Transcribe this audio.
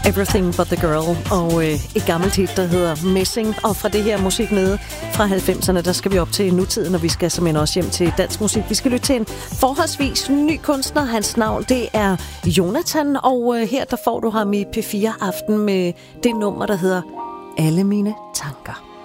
Everything But The Girl, og et gammelt hit, der hedder Missing. Og fra det her musik nede fra 90'erne, der skal vi op til nutiden, og vi skal simpelthen også hjem til dansk musik. Vi skal lytte til en forholdsvis ny kunstner. Hans navn, det er Jonathan, og her der får du ham i P4 Aften med det nummer, der hedder Alle Mine Tanker.